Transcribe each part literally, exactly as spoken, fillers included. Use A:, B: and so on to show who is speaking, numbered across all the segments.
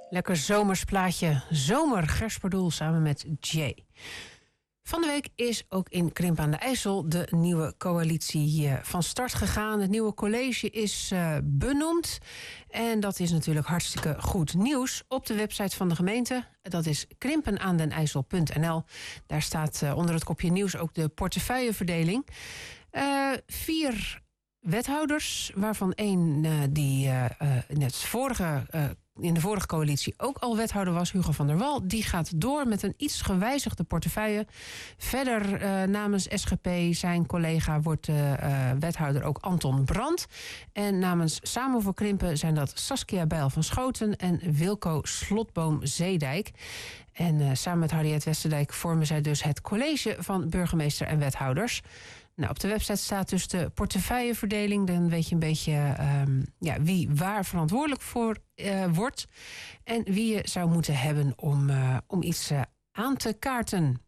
A: Lekker zomers plaatje. Zomer, Gersperdoel samen met Jay. Van de week is ook in Krimpen aan de IJssel de nieuwe coalitie van start gegaan. Het nieuwe college is uh, benoemd. En dat is natuurlijk hartstikke goed nieuws. Op de website van de gemeente, dat is krimpenaandenijsel punt n l. Daar staat uh, onder het kopje nieuws ook de portefeuilleverdeling. Uh, vier wethouders, waarvan één uh, die uh, uh, net vorige... Uh, in de vorige coalitie ook al wethouder was, Hugo van der Wal. Die gaat door met een iets gewijzigde portefeuille. Verder uh, namens S G P, zijn collega, wordt uh, uh, wethouder ook Anton Brandt. En namens Samen voor Krimpen zijn dat Saskia Bijl van Schoten en Wilco Slotboom-Zeedijk. En uh, samen met Harriet Westerdijk vormen zij dus het college van burgemeester en wethouders. Nou, op de website staat dus de portefeuilleverdeling. Dan weet je een beetje um, ja, wie waar verantwoordelijk voor uh, wordt. En wie je zou moeten hebben om, uh, om iets uh, aan te kaarten.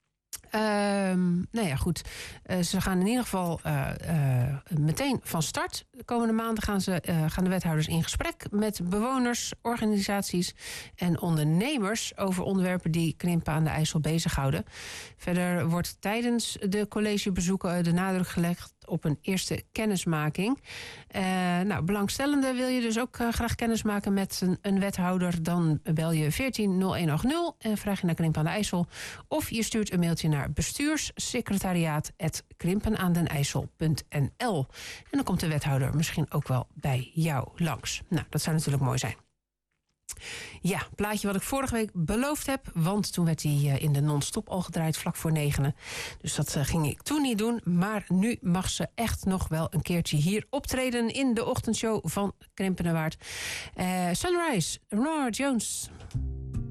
A: Um, nou ja, goed. Uh, ze gaan in ieder geval uh, uh, meteen van start. De komende maanden gaan, ze, uh, gaan de wethouders in gesprek met bewoners, organisaties en ondernemers over onderwerpen die Krimpen aan de IJssel bezighouden. Verder wordt tijdens de collegebezoeken de nadruk gelegd op een eerste kennismaking. Uh, nou, belangstellenden, wil je dus ook uh, graag kennis maken met een, een wethouder, dan bel je veertien nul een acht nul en vraag je naar Krimpen aan de IJssel. Of je stuurt een mailtje naar bestuurssecretariaat at krimpenaandenijsel punt n l. En dan komt de wethouder misschien ook wel bij jou langs. Nou, dat zou natuurlijk mooi zijn. Ja, plaatje wat ik vorige week beloofd heb, want toen werd hij in de non-stop al gedraaid vlak voor negenen. Dus dat ging ik toen niet doen, maar nu mag ze echt nog wel een keertje hier optreden in de ochtendshow van Krimpenerwaard. Uh, Sunrise, Nora Jones.